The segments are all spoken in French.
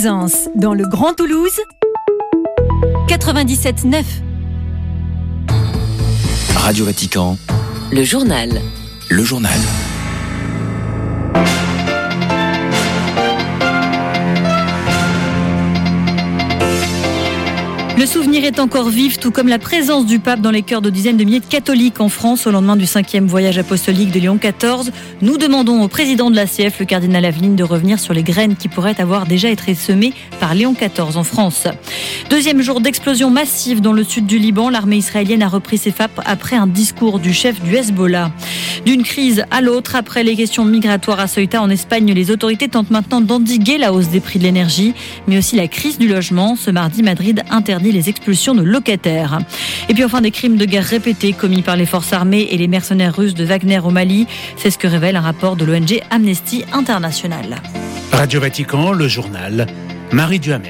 Cousins, dans le Grand Toulouse, 97.9. Radio Vatican. Le journal. Le journal. Le souvenir est encore vif, tout comme la présence du pape dans les cœurs de dizaines de milliers de catholiques en France au lendemain du 5e voyage apostolique de Léon XIV. Nous demandons au président de l'ACF, le cardinal Aveline, de revenir sur les graines qui pourraient avoir déjà été semées par Léon XIV en France. Deuxième jour d'explosion massive dans le sud du Liban. L'armée israélienne a repris ses frappes après un discours du chef du Hezbollah. D'une crise à l'autre, après les questions migratoires à Ceuta en Espagne, les autorités tentent maintenant d'endiguer la hausse des prix de l'énergie, mais aussi la crise du logement. Ce mardi, Madrid interdit les expulsions de locataires. Et puis enfin, des crimes de guerre répétés commis par les forces armées et les mercenaires russes de Wagner au Mali. C'est ce que révèle un rapport de l'ONG Amnesty International. Radio Vatican, le journal, Marie Duhamel.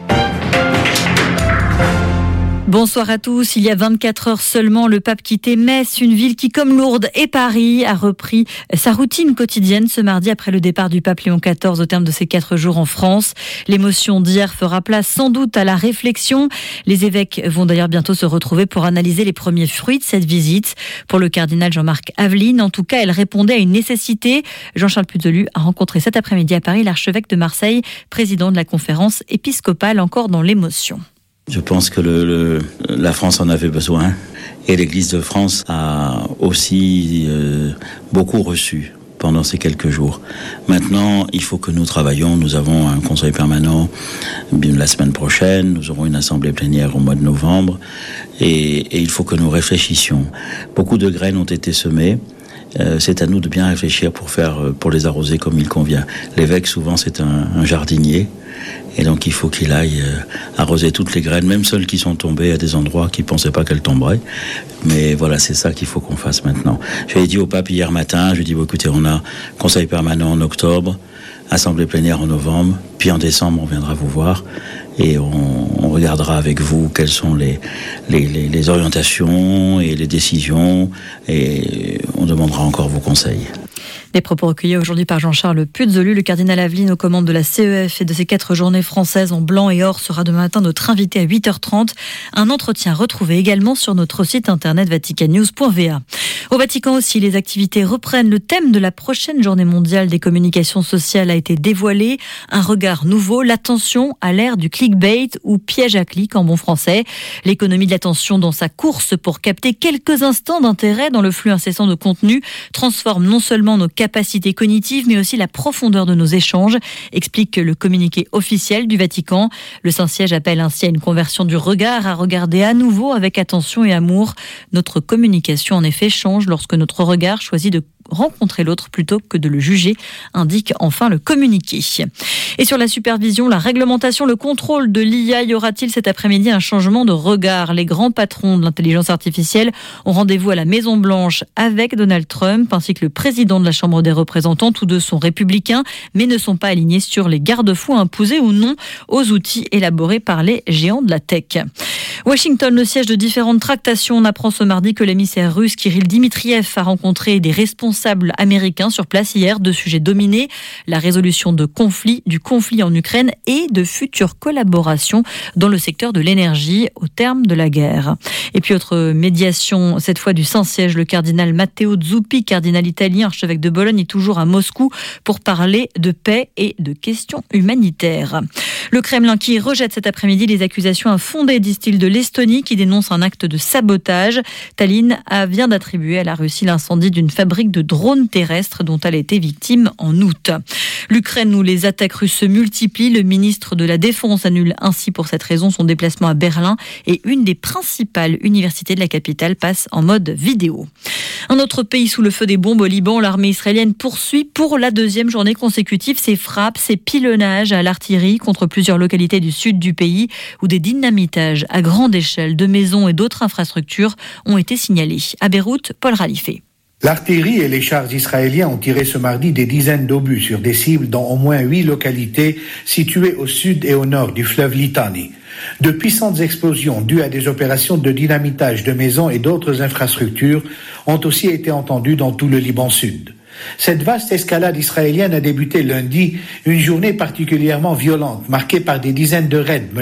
Bonsoir à tous. Il y a 24 heures seulement, le pape quittait Metz, une ville qui, comme Lourdes et Paris, a repris sa routine quotidienne ce mardi après le départ du pape Léon XIV au terme de ses 4 jours en France. L'émotion d'hier fera place sans doute à la réflexion. Les évêques vont d'ailleurs bientôt se retrouver pour analyser les premiers fruits de cette visite. Pour le cardinal Jean-Marc Aveline, en tout cas, elle répondait à une nécessité. Jean-Charles Puzolu a rencontré cet après-midi à Paris l'archevêque de Marseille, président de la conférence épiscopale, encore dans l'émotion. Je pense que la France en avait besoin et l'Église de France a aussi beaucoup reçu pendant ces quelques jours. Maintenant, il faut que nous travaillions. Nous avons un conseil permanent la semaine prochaine. Nous aurons une assemblée plénière au mois de novembre et il faut que nous réfléchissions. Beaucoup de graines ont été semées. C'est à nous de bien réfléchir pour les arroser comme il convient. L'évêque, souvent, c'est un jardinier. Et donc il faut qu'il aille arroser toutes les graines, même celles qui sont tombées à des endroits qui ne pensaient pas qu'elles tomberaient. Mais voilà, c'est ça qu'il faut qu'on fasse maintenant. Je l'ai dit au pape hier matin, je lui ai dit, écoutez, on a conseil permanent en octobre, assemblée plénière en novembre, puis en décembre on viendra vous voir et on regardera avec vous quelles sont les orientations et les décisions et on demandera encore vos conseils. Des propos recueillis aujourd'hui par Jean-Charles Puzolu. Le cardinal Aveline, aux commandes de la CEF et de ses 4 journées françaises en blanc et or, sera demain matin notre invité à 8h30. Un entretien retrouvé également sur notre site internet vaticannews.va. Au Vatican aussi, les activités reprennent. Le thème de la prochaine journée mondiale des communications sociales a été dévoilé. Un regard nouveau, l'attention à l'ère du clickbait ou piège à clic en bon français. L'économie de l'attention dans sa course pour capter quelques instants d'intérêt dans le flux incessant de contenu transforme non seulement nos capacités cognitives, mais aussi la profondeur de nos échanges, explique le communiqué officiel du Vatican. Le Saint-Siège appelle ainsi à une conversion du regard, à regarder à nouveau avec attention et amour. Notre communication, en effet, change lorsque notre regard choisit de rencontrer l'autre plutôt que de le juger, indique enfin le communiqué. Et sur la supervision, la réglementation, le contrôle de l'IA, y aura-t-il cet après-midi un changement de regard ? Les grands patrons de l'intelligence artificielle ont rendez-vous à la Maison-Blanche avec Donald Trump ainsi que le président de la Chambre des représentants. Tous deux sont républicains, mais ne sont pas alignés sur les garde-fous imposés ou non aux outils élaborés par les géants de la tech. Washington, le siège de différentes tractations. On apprend ce mardi que l'émissaire russe Kirill Dmitriev a rencontré des responsables américains sur place hier. 2 sujets dominés, la résolution du conflit en Ukraine et de futures collaborations dans le secteur de l'énergie au terme de la guerre. Et puis autre médiation, cette fois du Saint-Siège, le cardinal Matteo Zuppi, cardinal italien, archevêque de Bologne, est toujours à Moscou pour parler de paix et de questions humanitaires. Le Kremlin qui rejette cet après-midi les accusations infondées, disent-ils, de l'Estonie qui dénonce un acte de sabotage. Tallinn vient d'attribuer à la Russie l'incendie d'une fabrique de drones terrestres dont elle a été victime en août. L'Ukraine où les attaques russes se multiplient, le ministre de la Défense annule ainsi pour cette raison son déplacement à Berlin et une des principales universités de la capitale passe en mode vidéo. Un autre pays sous le feu des bombes au Liban, l'armée israélienne poursuit pour la 2e journée consécutive ses frappes, ses pilonnages à l'artillerie contre plusieurs localités du sud du pays où des dynamitages à grande échelle de maisons et d'autres infrastructures ont été signalés. À Beyrouth, Paul Ralifé. L'artillerie et les chars israéliens ont tiré ce mardi des dizaines d'obus sur des cibles dans au moins 8 localités situées au sud et au nord du fleuve Litani. De puissantes explosions dues à des opérations de dynamitage de maisons et d'autres infrastructures ont aussi été entendues dans tout le Liban sud. Cette vaste escalade israélienne a débuté lundi, une journée particulièrement violente, marquée par des dizaines de raids